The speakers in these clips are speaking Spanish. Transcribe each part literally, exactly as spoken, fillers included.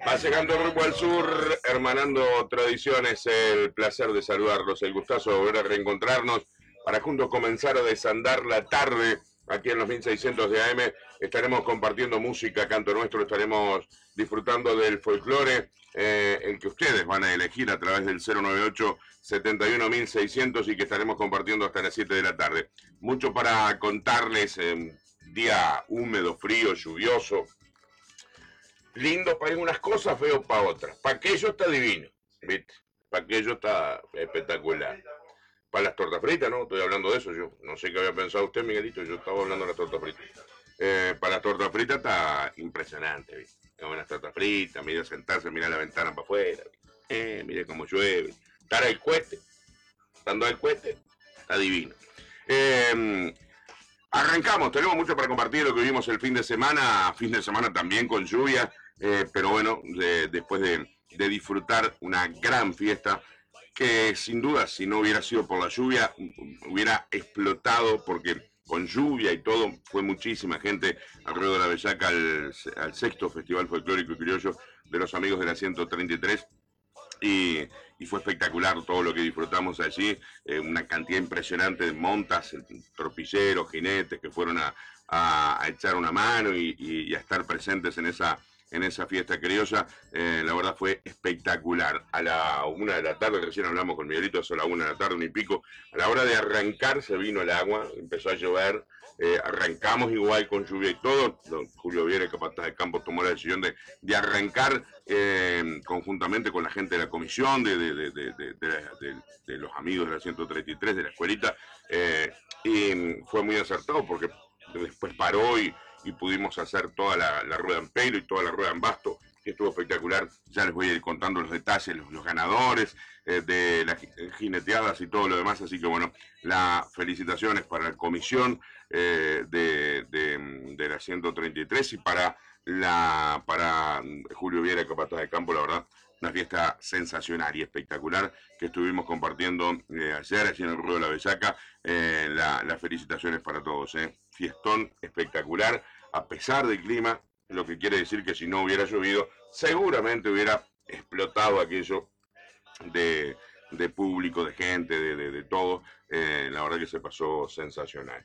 Va llegando Rumbo al Sur, hermanando tradiciones, el placer de saludarlos, el gustazo de volver a reencontrarnos para juntos comenzar a desandar la tarde aquí en los mil seiscientos de A M. Estaremos compartiendo música, canto nuestro, estaremos disfrutando del folclore, eh, el que ustedes van a elegir a través del cero noventa y ocho, setenta y uno, mil seiscientos y que estaremos compartiendo hasta las siete de la tarde. Mucho para contarles, eh, día húmedo, frío, lluvioso. Lindo para unas cosas, feo para otras. Para aquello está divino, ¿viste? Para aquello está espectacular. Para las tortas fritas, ¿no? Estoy hablando de eso yo. No sé qué había pensado usted, Miguelito, yo estaba hablando de las tortas fritas. Eh, para las tortas fritas está impresionante, ¿viste? Como las tortas fritas, mira sentarse, mira la ventana para afuera, eh, mire cómo llueve. Estar al cohete, estando al cohete, está divino. Eh, Arrancamos, tenemos mucho para compartir lo que vimos el fin de semana, fin de semana también con lluvia, eh, pero bueno, de, después de, de disfrutar una gran fiesta que sin duda si no hubiera sido por la lluvia hubiera explotado porque con lluvia y todo fue muchísima gente alrededor de la Bellaca al, al sexto Festival Folclórico y Criollo de los Amigos de la ciento treinta y tres. Y, y fue espectacular todo lo que disfrutamos allí, eh, una cantidad impresionante de montas, tropilleros, jinetes que fueron a, a, a echar una mano y, y, y a estar presentes en esa, en esa fiesta criolla. Eh, la verdad fue espectacular. A la una de la tarde, recién hablamos con Miguelito, eso a la una de la tarde, un y pico, a la hora de arrancar se vino el agua, empezó a llover. Eh, arrancamos igual con lluvia y todo. Don Julio Viera, capataz de campo, tomó la decisión de, de arrancar eh, conjuntamente con la gente de la comisión, de, de, de, de, de, de, de los amigos de la ciento treinta y tres, de la escuelita, eh, y fue muy acertado porque después paró y, y pudimos hacer toda la, la rueda en pelo y toda la rueda en basto, que estuvo espectacular. Ya les voy a ir contando los detalles, los, los ganadores eh, de las jineteadas y todo lo demás, así que bueno, las felicitaciones para la comisión eh, de, de, de la ciento treinta y tres y para, la, para Julio Viera, capataz de campo, la verdad, una fiesta sensacional y espectacular que estuvimos compartiendo eh, ayer, allí en el Ruedo de la Bellaca. Eh, la, las felicitaciones para todos, eh. Fiestón espectacular, a pesar del clima, lo que quiere decir que si no hubiera llovido, seguramente hubiera explotado aquello de, de público, de gente, de, de, de todo. Eh, la verdad que se pasó sensacional.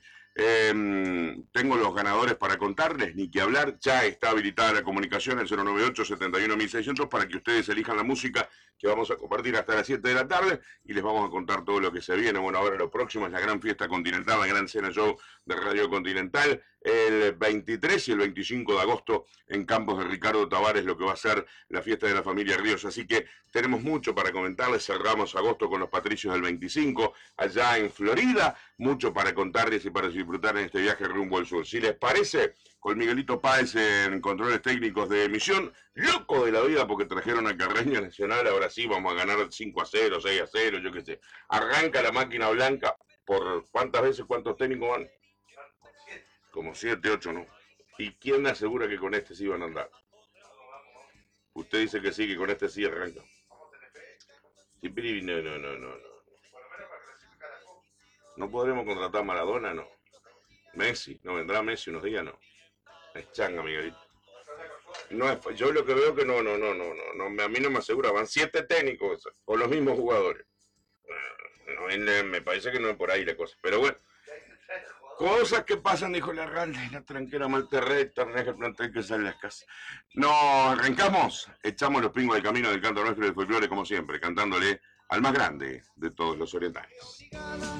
Eh, tengo los ganadores para contarles, ni que hablar. Ya está habilitada la comunicación, el cero noventa y ocho, setenta y uno, mil seiscientos, para que ustedes elijan la música que vamos a compartir hasta las siete de la tarde y les vamos a contar todo lo que se viene. Bueno, ahora lo próximo es la gran fiesta continental, la gran cena show de Radio Continental, el veintitrés y el veinticinco de agosto en Campos de Ricardo Tavares, lo que va a ser la fiesta de la familia Ríos. Así que tenemos mucho para comentarles. Cerramos agosto con los Patricios del veinticinco, allá en Florida. Mucho para contarles y para disfrutar en este viaje rumbo al sur. Si les parece, con Miguelito Páez en controles técnicos de emisión, loco de la vida porque trajeron a Carreño Nacional. Ahora sí vamos a ganar cinco a cero, seis a cero, yo qué sé. Arranca la máquina blanca. ¿Por cuántas veces, cuántos técnicos van? Como siete, ocho, ¿no? ¿Y quién me asegura que con este sí van a andar? Usted dice que sí, que con este sí arranca. Sí, pero no, no, no, no, no. No podremos contratar a Maradona, no. Messi, no vendrá Messi unos días, no. Es changa, Miguelito. No es, yo lo que veo que no, no, no, no, no, no, a mí no me asegura, van siete técnicos con los mismos jugadores. No, me parece que no es por ahí la cosa, pero bueno. Cosas que pasan, dijo la randa y la tranquera malterreta, el plantel que sale a las casas. Nos arrancamos, echamos los pingos del camino del canto nuestro y del folclore, como siempre, cantándole al más grande de todos los orientales.